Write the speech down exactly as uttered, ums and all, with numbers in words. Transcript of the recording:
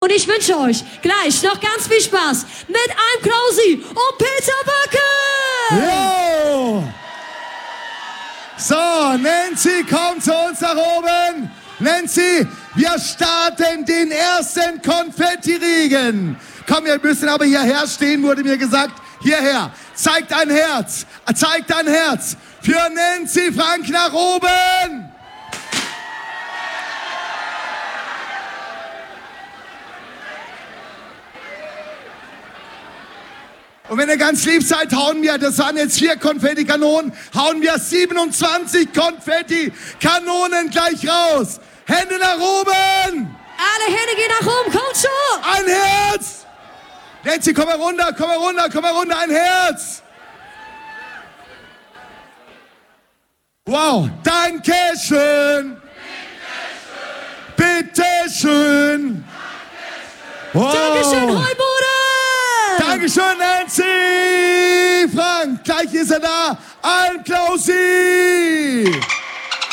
Und ich wünsche euch gleich noch ganz viel Spaß mit I'm Klausi und Peter Böcke. Jo! So, Nancy, komm zu uns nach oben. Nancy, wir starten den ersten Konfetti-Regen. Komm, wir müssen aber hierher stehen, wurde mir gesagt. Hierher. Zeig dein Herz. Zeig dein Herz. Für Nancy Frank nach oben. Und wenn ihr ganz lieb seid, hauen wir, das waren jetzt vier Konfettikanonen, hauen wir siebenundzwanzig Konfettikanonen gleich raus. Hände nach oben. Alle Hände gehen nach oben, kommt schon. Ein Herz. Nancy, komm mal runter, komm mal runter, komm mal runter, ein Herz. Wow, danke schön. Bitte schön. Wow. Dankeschön, Heubude. Dankeschön, Nancy! Frank, gleich ist er da. I'm Klausi!